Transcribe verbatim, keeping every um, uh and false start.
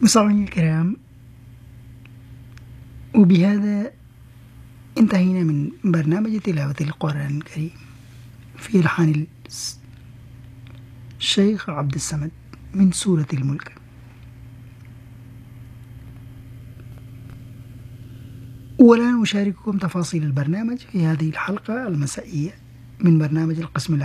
مستمعينا الكرام، وبهذا انتهينا من برنامج تلاوة القرآن الكريم في ألحان الشيخ عبد الصمد من سورة الملك. والآن أشارككم تفاصيل البرنامج في هذه الحلقة المسائية من برنامج القسم الأول.